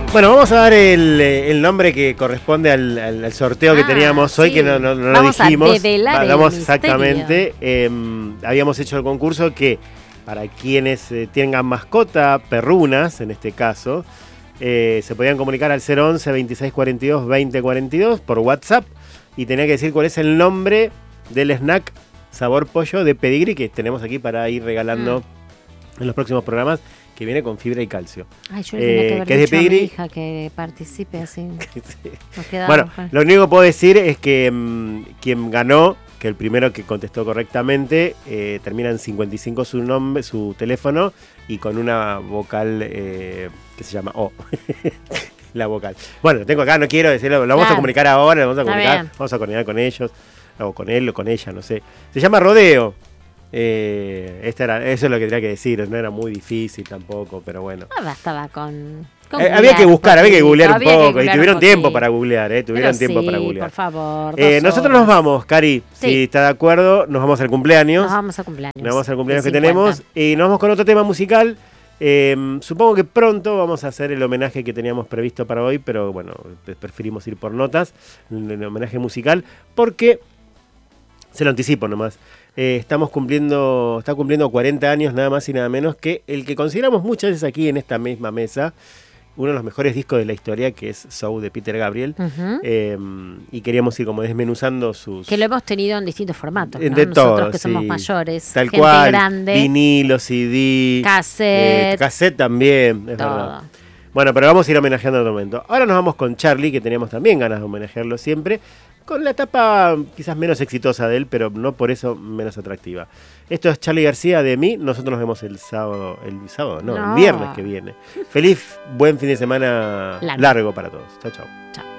Bueno, vamos a dar el nombre que corresponde al sorteo que teníamos hoy, sí, que no lo dijimos. Vamos a develar el misterio. Exactamente. Habíamos hecho el concurso que para quienes tengan mascota, perrunas en este caso, se podían comunicar al 011 2642 2042 por WhatsApp y tenía que decir cuál es el nombre del snack sabor pollo de Pedigree que tenemos aquí para ir regalando en los próximos programas, que viene con fibra y calcio. Ay, yo le tenía que haber dicho a mi hija que participe así. Sí. Bueno, lo único que puedo decir es que quien ganó, que el primero que contestó correctamente, termina en 55 su nombre, su teléfono, y con una vocal que se llama O. La vocal. Bueno, lo tengo acá, no quiero decirlo, lo vamos a comunicar ahora, vamos a coordinar con ellos, o con él o con ella, no sé. Se llama Rodeo. Eso es lo que tenía que decir, no era muy difícil tampoco, pero bueno. Bastaba con había que buscar, había que googlear un poco, y tuvieron tiempo para googlear, para googlear. Por favor. Nosotros nos vamos, Cari, si está de acuerdo, nos vamos al cumpleaños. Nos vamos al cumpleaños que tenemos, y nos vamos con otro tema musical. Supongo que pronto vamos a hacer el homenaje que teníamos previsto para hoy, pero bueno, preferimos ir por notas, el homenaje musical, porque, se lo anticipo nomás, está cumpliendo 40 años nada más y nada menos que el que consideramos muchas veces aquí en esta misma mesa uno de los mejores discos de la historia, que es Soul de Peter Gabriel. Y queríamos ir como desmenuzando sus... Que lo hemos tenido en distintos formatos, ¿no? De nosotros que somos mayores, tal gente cual, grande. Vinilo, CD, cassette también, es todo. verdad. Bueno, pero vamos a ir homenajeando en otro momento. Ahora nos vamos con Charlie, que teníamos también ganas de homenajearlo siempre, con la etapa quizás menos exitosa de él, pero no por eso menos atractiva. Esto es Charly García de mí. Nosotros nos vemos el viernes que viene. Buen fin de semana largo para todos. Chau, chau. Chao.